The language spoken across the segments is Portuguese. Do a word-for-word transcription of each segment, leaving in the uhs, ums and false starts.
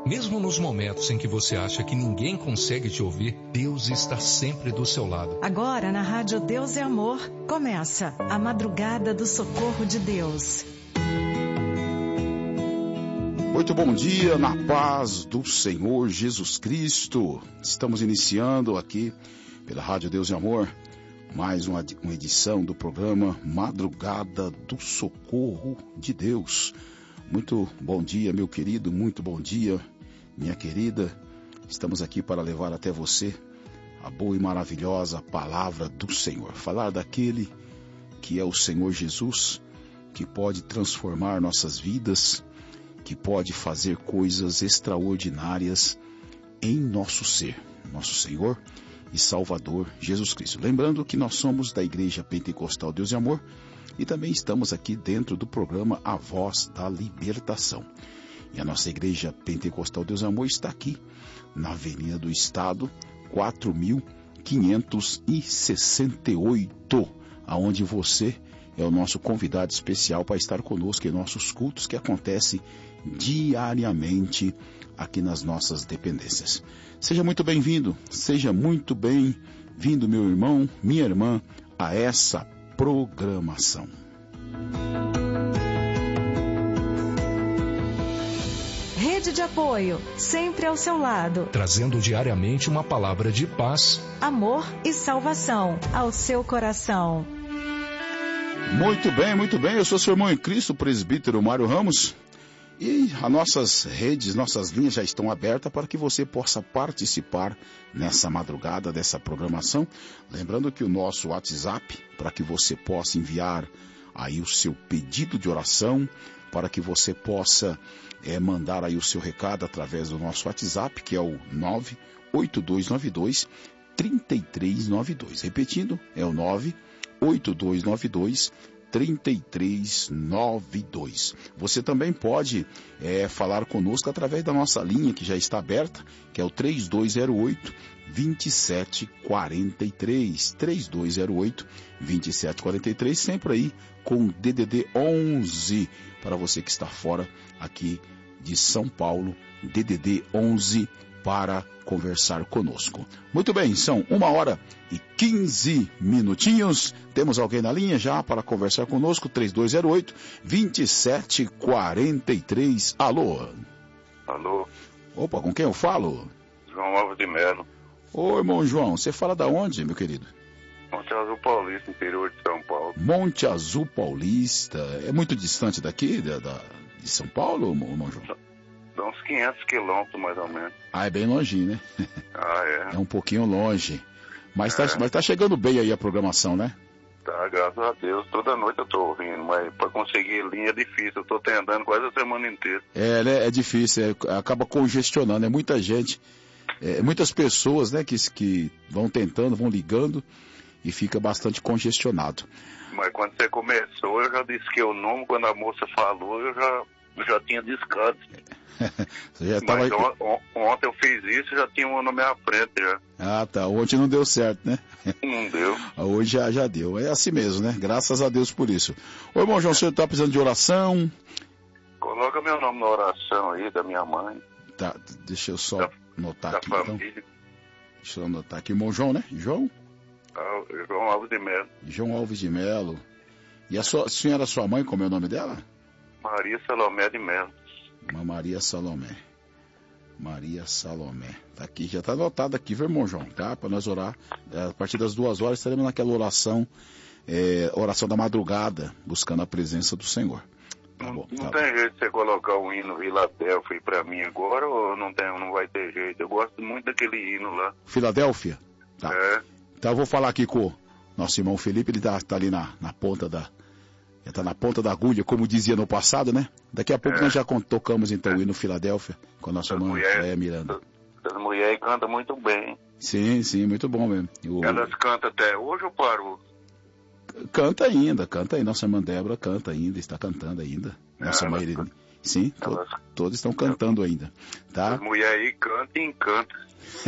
Mesmo nos momentos em que você acha que ninguém consegue te ouvir, Deus está sempre do seu lado. Agora na Rádio Deus é Amor, começa a Madrugada do Socorro de Deus. Muito bom dia, na paz do Senhor Jesus Cristo. Estamos iniciando aqui pela Rádio Deus é Amor mais uma, uma edição do programa Madrugada do Socorro de Deus. Muito bom dia, meu querido, muito bom dia, minha querida. Estamos aqui para levar até você a boa e maravilhosa palavra do Senhor. Falar daquele que é o Senhor Jesus, que pode transformar nossas vidas, que pode fazer coisas extraordinárias em nosso ser, nosso Senhor e Salvador Jesus Cristo. Lembrando que nós somos da Igreja Pentecostal Deus e Amor e também estamos aqui dentro do programa A Voz da Libertação. E a nossa Igreja Pentecostal Deus e Amor está aqui na Avenida do Estado, quatro mil quinhentos e sessenta e oito, aonde você é o nosso convidado especial para estar conosco em nossos cultos que acontecem diariamente aqui nas nossas dependências. Seja muito bem-vindo, seja muito bem-vindo, meu irmão, minha irmã, a essa programação. Rede de apoio, sempre ao seu lado. Trazendo diariamente uma palavra de paz, amor e salvação ao seu coração. Muito bem, muito bem. Eu sou seu irmão em Cristo, o presbítero Mário Ramos. E as nossas redes, nossas linhas já estão abertas para que você possa participar nessa madrugada dessa programação. Lembrando que o nosso WhatsApp, para que você possa enviar aí o seu pedido de oração, para que você possa é, mandar aí o seu recado através do nosso WhatsApp, que é o nove oito dois nove dois, três três nove dois. Repetindo, é o nove oito dois nove dois, três três nove dois. Você também pode é, falar conosco através da nossa linha que já está aberta, que é o três dois zero oito, dois sete quatro três, três dois zero oito, dois sete quatro três, sempre aí com D D D onze, para você que está fora aqui de São Paulo, D D D onze para conversar conosco. Muito bem, são uma hora e quinze minutinhos. Temos alguém na linha já para conversar conosco, três dois zero oito, dois sete quatro três. Alô? Alô? Opa, com quem eu falo? João Alves de Melo. Ô, irmão João, você fala da onde, meu querido? Monte Azul Paulista, interior de São Paulo. Monte Azul Paulista. É muito distante daqui, da, da, de São Paulo, irmão João? Dá uns quinhentos quilômetros, mais ou menos. Ah, é bem longinho, né? Ah, é? É um pouquinho longe. Mas, é. tá, mas tá chegando bem aí a programação, né? Tá, graças a Deus. Toda noite eu tô ouvindo, mas pra conseguir linha é difícil. Eu tô tentando quase a semana inteira. É, né? É difícil. É, acaba congestionando. É muita gente, é, muitas pessoas, né, que, que vão tentando, vão ligando e fica bastante congestionado. Mas quando você começou, eu já disse que o nome, quando a moça falou, eu já, eu já tinha discado. Você já tava... Mas on, on, ontem eu fiz isso e já tinha um na minha frente já. Ah, tá. Ontem não deu certo, né? Não deu. Hoje já, já deu. É assim mesmo, né? Graças a Deus por isso. Ô, irmão João, você tá precisando de oração? Coloca meu nome na oração aí, da minha mãe. Tá, deixa eu só da, anotar da aqui, família. então. Deixa eu anotar aqui. Irmão João, né? João? Ah, João Alves de Melo. João Alves de Melo. E a, sua, a senhora, sua mãe, como é o nome dela? Maria Salomé de Melo. Uma Maria Salomé. Maria Salomé. Tá aqui, já tá anotado aqui, viu, irmão João? Tá? Para nós orar. A partir das duas horas estaremos naquela oração, é, oração da madrugada, buscando a presença do Senhor. Tá não bom, não tá tem bom. jeito de você colocar o hino Filadélfia pra mim agora ou não, tem, não vai ter jeito? Eu gosto muito daquele hino lá. Filadélfia? Tá. É. Então eu vou falar aqui com o nosso irmão Felipe, ele tá, tá ali na, na ponta da... Já tá na ponta da agulha, como dizia no passado, né? Daqui a pouco é. nós já tocamos então o hino Filadélfia com a nossa irmã mulher, Miranda. As mulheres cantam muito bem. Sim, sim, muito bom mesmo. O... Elas cantam até hoje ou parou? Canta ainda, canta ainda. Nossa irmã Débora canta ainda, está cantando ainda. Nossa é, irmã Irene. Sim, elas... to... todos estão cantando ainda. Tá? As mulheres aí cantam e encantam.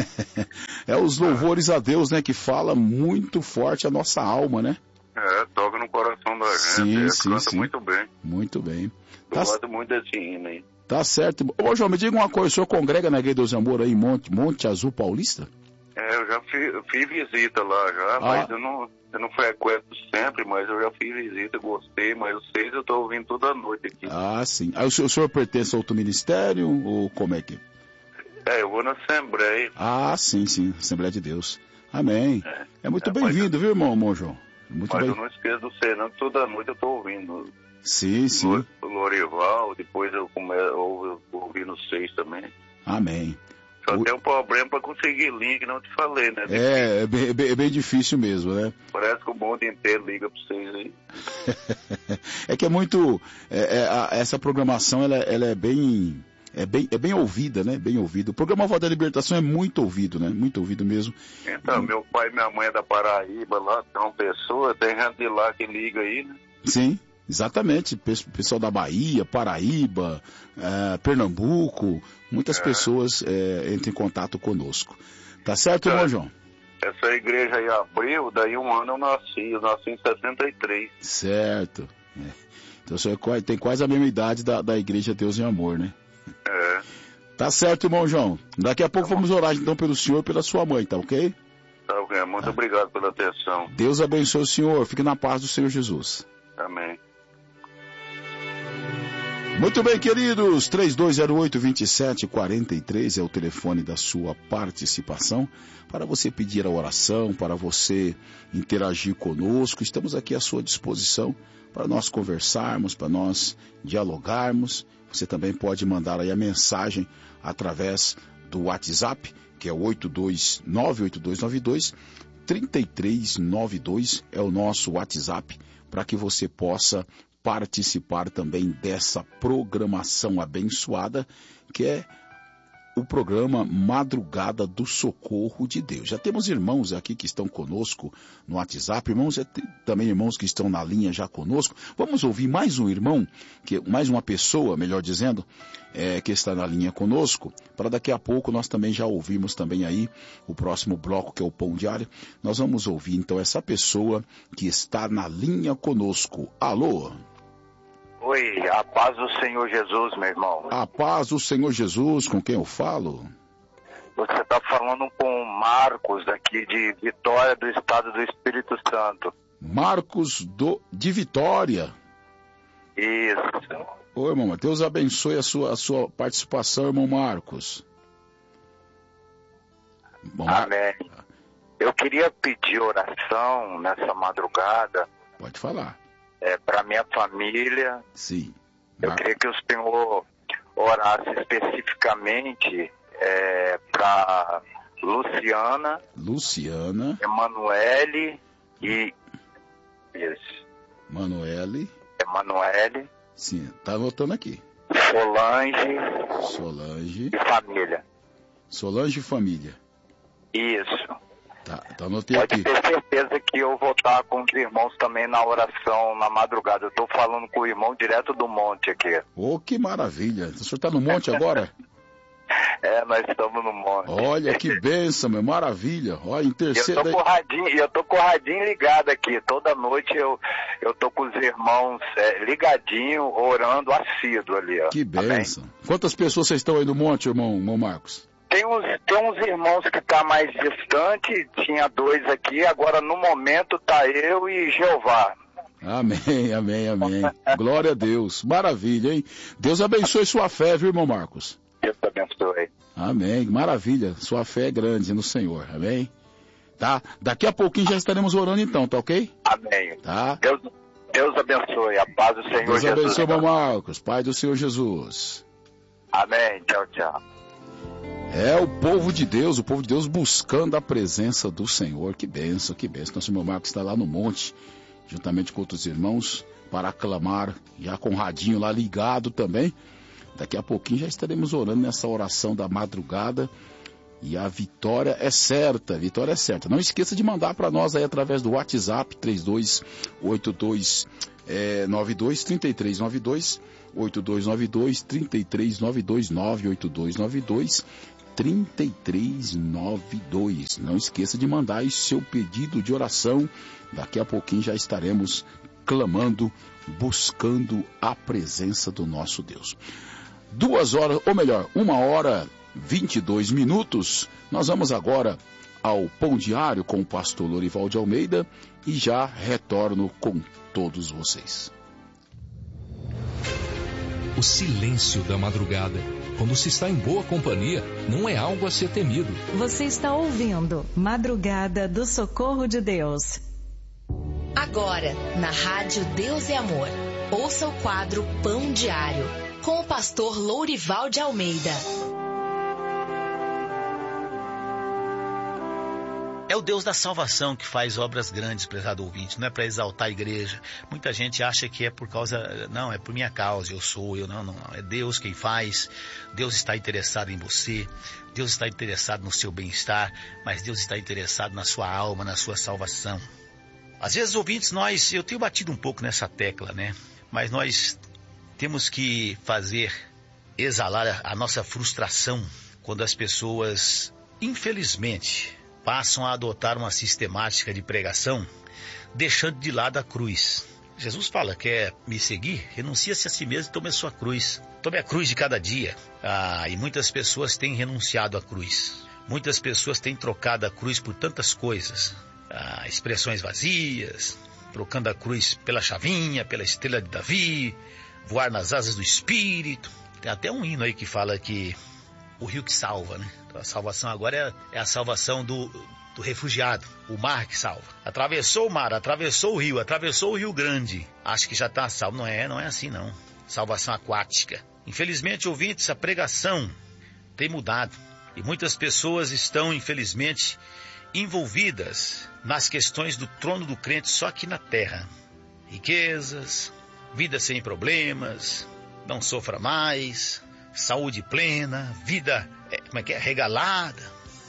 É os louvores a Deus, né? Que fala muito forte a nossa alma, né? É, toca no coração da gente. Sim, Eles sim, cantam sim. muito bem. Muito bem. Eu Tá... gosto muito desse hino aí. Tá certo. Ô, João, me diga uma coisa, o senhor congrega na Igreja Deus e Amor aí em Monte, Monte Azul Paulista? É, eu já fiz, eu fiz visita lá já, ah. mas eu não, eu não frequento sempre, mas eu já fiz visita, gostei, mas vocês eu tô ouvindo toda noite aqui. Ah, sim. Aí o senhor, o senhor pertence a outro ministério ou como é que? É, eu vou na Assembleia. Ah, sim, sim, Assembleia de Deus. Amém. É, é muito é, bem-vindo, viu, irmão, irmão João? Muito mas bem. eu não esqueço do Senão, toda noite eu tô ouvindo. Sim, sim. O Lorival, depois eu começo ouvindo seis também. Amém. Só o... tem um problema para conseguir link, não te falei, né? É, é bem, é, bem, é bem difícil mesmo, né? Parece que o mundo inteiro liga para vocês aí. É que é muito... É, é, a, essa programação, ela, ela é bem... É bem, é bem ouvida, né? Bem ouvido. O programa Voz da Libertação é muito ouvido, né? Muito ouvido mesmo. Então, e... meu pai e minha mãe é da Paraíba, lá tem uma pessoa, tem gente de lá que liga aí, né? Sim, exatamente. Pessoal da Bahia, Paraíba, é, Pernambuco, muitas é. pessoas é, entram em contato conosco. Tá certo, então, irmão João? Essa igreja aí abriu, daí um ano eu nasci, eu nasci em sessenta e três. Certo. É. Então o senhor tem quase a mesma idade da, da Igreja Deus em Amor, né? É. Tá certo, irmão João. Daqui a pouco tá vamos orar então pelo senhor e pela sua mãe, tá ok? Tá ok, muito tá. obrigado pela atenção. Deus abençoe o senhor, fique na paz do Senhor Jesus. Amém. Muito bem, queridos, três dois zero oito, dois sete quatro três é o telefone da sua participação, para você pedir a oração, para você interagir conosco. Estamos aqui à sua disposição para nós conversarmos, para nós dialogarmos. Você também pode mandar aí a mensagem através do WhatsApp, que é oito dois nove oito dois nove dois três três nove dois, é o nosso WhatsApp, para que você possa participar também dessa programação abençoada, que é o programa Madrugada do Socorro de Deus. Já temos irmãos aqui que estão conosco no WhatsApp, irmãos, também irmãos que estão na linha já conosco. Vamos ouvir mais um irmão, que, mais uma pessoa, melhor dizendo, é, que está na linha conosco, para daqui a pouco nós também já ouvimos também aí o próximo bloco, que é o Pão Diário. Nós vamos ouvir então essa pessoa que está na linha conosco. Alô? Oi, a paz do Senhor Jesus, meu irmão. A paz do Senhor Jesus, com quem eu falo? Você está falando com Marcos, daqui de Vitória, do estado do Espírito Santo. Marcos do, de Vitória. Isso. Oi, irmão, Deus abençoe a sua, a sua participação, irmão Marcos. Bom, amém. Eu queria pedir oração nessa madrugada. Pode falar. É, para minha família. Sim. Eu queria que o Senhor orasse especificamente é, para Luciana, Luciana, Emanuele e isso. Manuele. Emanuele. Sim, tá anotando aqui. Solange. Solange. E família. Solange e família. Isso. Tá, tá anotei Pode aqui. ter certeza que eu vou estar com os irmãos também na oração, na madrugada. Eu estou falando com o irmão direto do monte aqui. Oh, que maravilha. O senhor está no monte agora? É, nós estamos no monte. Olha, que bênção, meu. Maravilha. Olha, interceda. Eu tô com o radinho, eu tô com o radinho ligado aqui. Toda noite eu, eu tô com os irmãos é, ligadinho, orando assíduo ali. Ó. Que bênção. Tá. Quantas pessoas vocês estão aí no monte, irmão, irmão Marcos? Tem uns, tem uns irmãos que tá mais distante, tinha dois aqui, agora no momento tá eu e Jeová. Amém, amém, amém. Glória a Deus. Maravilha, hein? Deus abençoe sua fé, viu, irmão Marcos? Deus abençoe. Amém, maravilha. Sua fé é grande no Senhor, amém? Tá? Daqui a pouquinho já estaremos orando então, tá ok? Amém. Tá? Deus, Deus abençoe, a paz do Senhor Deus Jesus. Deus abençoe, irmão Marcos, Pai do Senhor Jesus. Amém, tchau, tchau. É o povo de Deus, o povo de Deus buscando a presença do Senhor. Que bênção, que bênção. Nosso irmão Marcos está lá no monte, juntamente com outros irmãos, para aclamar, já com o radinho lá ligado também. Daqui a pouquinho já estaremos orando nessa oração da madrugada. E a vitória é certa, a vitória é certa. Não esqueça de mandar para nós aí através do WhatsApp, três dois oito dois nove dois, três três nove dois, oito dois nove dois, três três nove dois, nove oito dois nove dois, três três nove dois. Não esqueça de mandar aí seu pedido de oração. Daqui a pouquinho já estaremos clamando, buscando a presença do nosso Deus. duas horas, ou melhor, uma hora vinte e dois minutos. Nós vamos agora ao Pão Diário com o pastor Lourival de Almeida e já retorno com todos vocês. O silêncio da madrugada, quando se está em boa companhia, não é algo a ser temido. Você está ouvindo Madrugada do Socorro de Deus. Agora, na Rádio Deus e Amor, ouça o quadro Pão Diário, com o pastor Lourival de Almeida. É o Deus da salvação que faz obras grandes, prezado ouvinte, não é para exaltar a igreja. Muita gente acha que é por causa, não, é por minha causa, eu sou, eu não, não, não. É Deus quem faz, Deus está interessado em você, Deus está interessado no seu bem-estar, mas Deus está interessado na sua alma, na sua salvação. Às vezes, ouvintes, nós, eu tenho batido um pouco nessa tecla, né? Mas nós temos que fazer exalar a nossa frustração quando as pessoas, infelizmente, passam a adotar uma sistemática de pregação, deixando de lado a cruz. Jesus fala, quer me seguir? Renuncia-se a si mesmo e tome a sua cruz. Tome a cruz de cada dia. Ah, e muitas pessoas têm renunciado à cruz. Muitas pessoas têm trocado a cruz por tantas coisas. Ah, expressões vazias, trocando a cruz pela chavinha, pela estrela de Davi, voar nas asas do Espírito. Tem até um hino aí que fala que o rio que salva, né? Então, a salvação agora é, é a salvação do, do refugiado, o mar que salva. Atravessou o mar, atravessou o rio, atravessou o Rio Grande. Acho que já está salvo. Não é, não é assim não. Salvação aquática. Infelizmente, ouvintes, a pregação tem mudado. E muitas pessoas estão, infelizmente, envolvidas nas questões do trono do crente só aqui na terra. Riquezas, vida sem problemas, não sofra mais, saúde plena, vida, como é que é, regalada.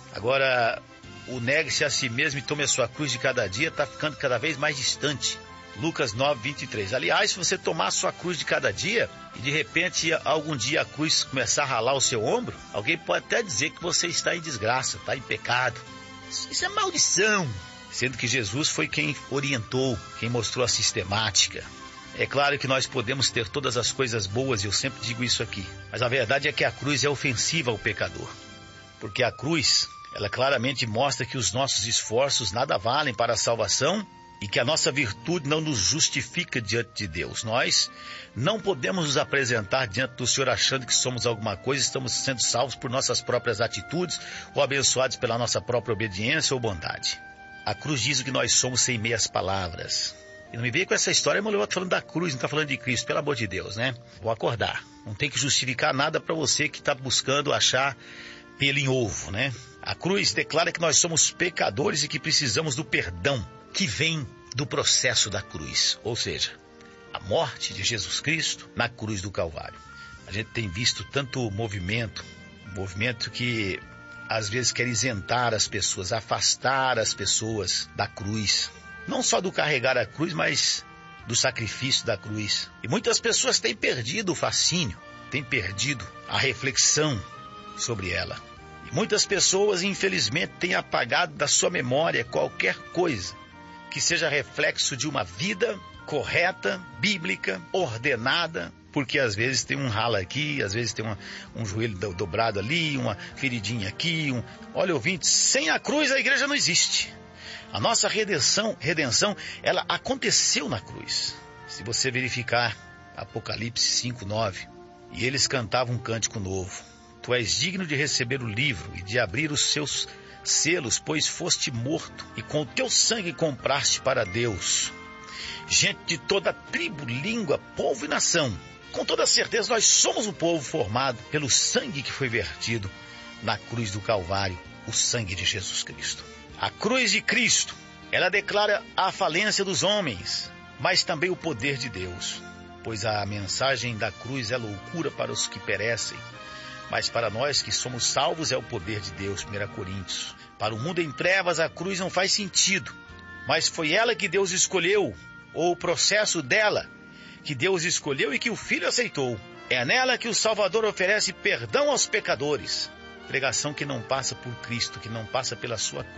Agora, o negue-se a si mesmo e tome a sua cruz de cada dia está ficando cada vez mais distante. Lucas nove, vinte e três. Aliás, se você tomar a sua cruz de cada dia e de repente algum dia a cruz começar a ralar o seu ombro, alguém pode até dizer que você está em desgraça, está em pecado. Isso é maldição. Sendo que Jesus foi quem orientou, quem mostrou a sistemática. É claro que nós podemos ter todas as coisas boas, e eu sempre digo isso aqui. Mas a verdade é que a cruz é ofensiva ao pecador. Porque a cruz, ela claramente mostra que os nossos esforços nada valem para a salvação e que a nossa virtude não nos justifica diante de Deus. Nós não podemos nos apresentar diante do Senhor achando que somos alguma coisa, estamos sendo salvos por nossas próprias atitudes ou abençoados pela nossa própria obediência ou bondade. A cruz diz o que nós somos sem meias palavras. E não me veio com essa história, mas eu estou falando da cruz, não está falando de Cristo, pelo amor de Deus, né? Vou acordar. Não tem que justificar nada para você que está buscando achar pelo em ovo, né? A cruz declara que nós somos pecadores e que precisamos do perdão que vem do processo da cruz. Ou seja, a morte de Jesus Cristo na cruz do Calvário. A gente tem visto tanto movimento, movimento que às vezes quer isentar as pessoas, afastar as pessoas da cruz. Não só do carregar a cruz, mas do sacrifício da cruz. E muitas pessoas têm perdido o fascínio, têm perdido a reflexão sobre ela. E muitas pessoas, infelizmente, têm apagado da sua memória qualquer coisa que seja reflexo de uma vida correta, bíblica, ordenada, porque às vezes tem um ralo aqui, às vezes tem uma, um joelho do, dobrado ali, uma feridinha aqui. Um... Olha, ouvinte, sem a cruz a igreja não existe. A nossa redenção, redenção, ela aconteceu na cruz. Se você verificar Apocalipse cinco, nove, e eles cantavam um cântico novo. Tu és digno de receber o livro e de abrir os seus selos, pois foste morto e com o teu sangue compraste para Deus gente de toda tribo, língua, povo e nação. Com toda certeza nós somos um povo formado pelo sangue que foi vertido na cruz do Calvário, o sangue de Jesus Cristo. A cruz de Cristo, ela declara a falência dos homens, mas também o poder de Deus, pois a mensagem da cruz é loucura para os que perecem, mas para nós que somos salvos é o poder de Deus. primeira Coríntios. Para o mundo em trevas a cruz não faz sentido, mas foi ela que Deus escolheu, ou o processo dela que Deus escolheu e que o Filho aceitou. É nela que o Salvador oferece perdão aos pecadores. Pregação que não passa por Cristo, que não passa pela sua cruz.